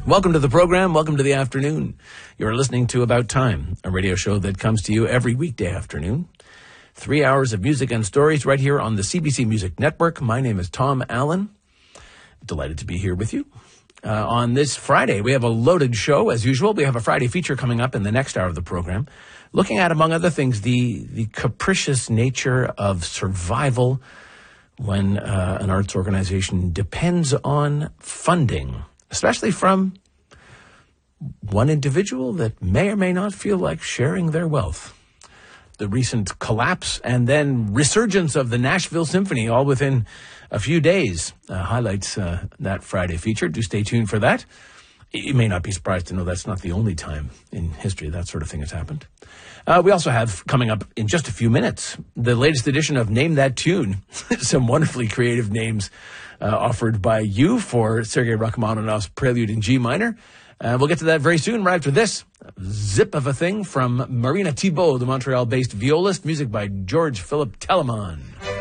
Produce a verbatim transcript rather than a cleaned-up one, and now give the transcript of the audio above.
Welcome to the program. Welcome to the afternoon. You're listening to About Time, a radio show that comes to you every weekday afternoon. Three hours of music and stories right here on the C B C Music Network. My name is Tom Allen. Delighted to be here with you. Uh, on this Friday, we have a loaded show, as usual. We have a Friday feature coming up in the next hour of the program, looking at, among other things, the, the capricious nature of survival when uh, an arts organization depends on funding, especially from one individual that may or may not feel like sharing their wealth. The recent collapse and then resurgence of the Nashville Symphony, all within a few days, uh, highlights uh, that Friday feature. Do stay tuned for that. You may not be surprised to know that's not the only time in history that sort of thing has happened. Uh, we also have, coming up in just a few minutes, the latest edition of Name That Tune. Some wonderfully creative names uh, offered by you for Sergei Rachmaninoff's Prelude in G minor. Uh, we'll get to that very soon, right after this. Zip of a thing from Marina Thibault, the Montreal-based violist. Music by George Philip Telemann.